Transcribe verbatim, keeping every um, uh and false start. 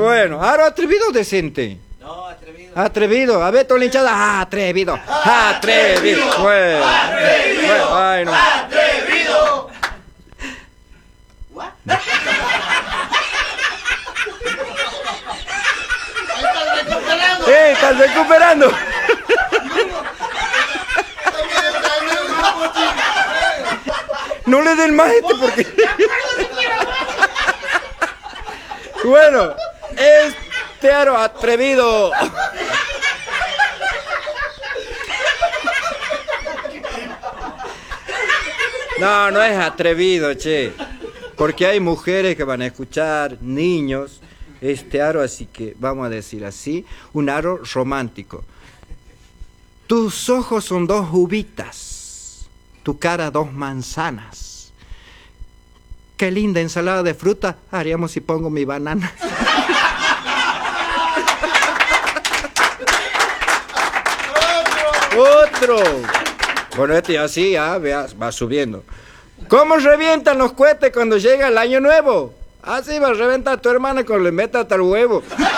Bueno, aro atrevido o decente. No, atrevido. Atrevido. A ver, toda la hinchada. Ah, atrevido. Atrevido. Bueno. Atrevido. Bueno, ay, no. Atrevido. ¿What? ¡Eh, estás recuperando! No le den más este porque... Bueno, este aro atrevido. No, no es atrevido, che. Porque hay mujeres que van a escuchar, niños, este aro, así que vamos a decir así, un aro romántico. Tus ojos son dos uvitas, tu cara dos manzanas. Qué linda ensalada de fruta haríamos si pongo mi banana. Otro. Bueno, este ya sí, ya, veas, va subiendo. ¿Cómo revientan los cohetes cuando llega el año nuevo? Así va a reventar a tu hermana cuando le meta hasta el huevo.